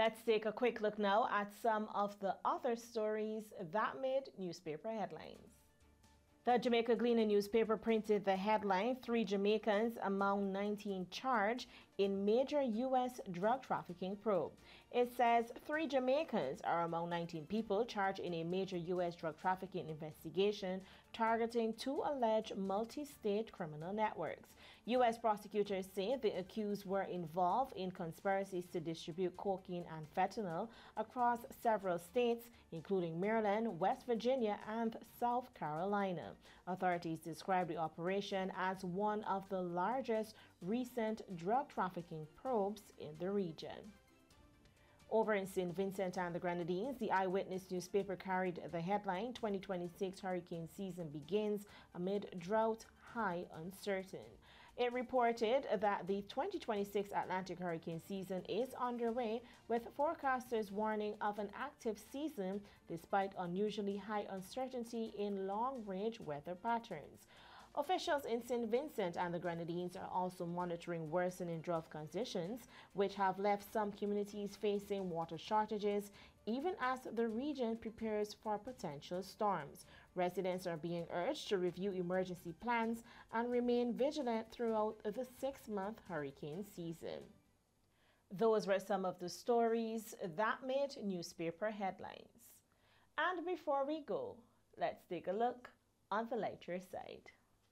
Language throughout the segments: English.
Let's take a quick look now at some of the other stories that made newspaper headlines. The Jamaica Gleaner newspaper printed the headline, 3 Jamaicans among 19 charged in major U.S. drug trafficking probe. It says 3 Jamaicans are among 19 people charged in a major U.S. drug trafficking investigation targeting 2 alleged multi-state criminal networks. U.S. prosecutors say the accused were involved in conspiracies to distribute cocaine and fentanyl across several states, including Maryland, West Virginia, and South Carolina. Authorities describe the operation as one of the largest recent drug trafficking probes in the region. Over in St. Vincent and the Grenadines, the Eyewitness newspaper carried the headline, 2026 hurricane season begins amid drought high uncertain. It reported that the 2026 Atlantic hurricane season is underway, with forecasters warning of an active season despite unusually high uncertainty in long-range weather patterns. Officials in St. Vincent and the Grenadines are also monitoring worsening drought conditions, which have left some communities facing water shortages, even as the region prepares for potential storms. Residents are being urged to review emergency plans and remain vigilant throughout the 6-month hurricane season. Those were some of the stories that made newspaper headlines. And before we go, let's take a look on the lighter side.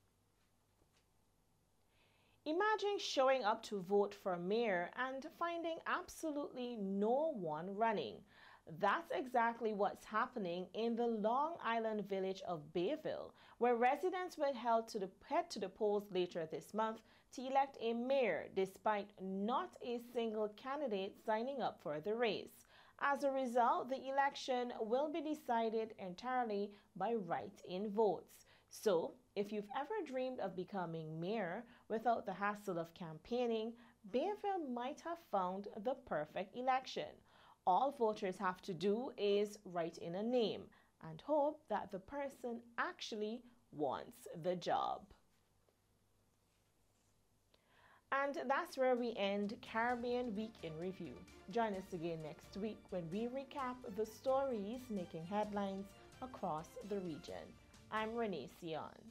Imagine showing up to vote for mayor and finding absolutely no one running. That's exactly what's happening in the Long Island village of Bayville, where residents will head to the polls later this month to elect a mayor, despite not a single candidate signing up for the race. As a result, the election will be decided entirely by write-in votes. So, if you've ever dreamed of becoming mayor without the hassle of campaigning, Bayville might have found the perfect election. All voters have to do is write in a name and hope that the person actually wants the job. And that's where we end Caribbean Week in Review. Join us again next week when we recap the stories making headlines across the region. I'm Renee Sion.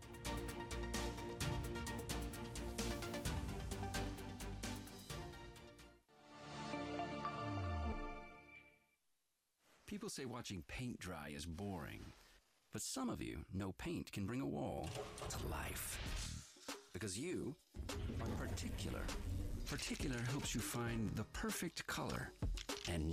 People say watching paint dry is boring, but some of you know paint can bring a wall to life. Because you are particular. Particular helps you find the perfect color and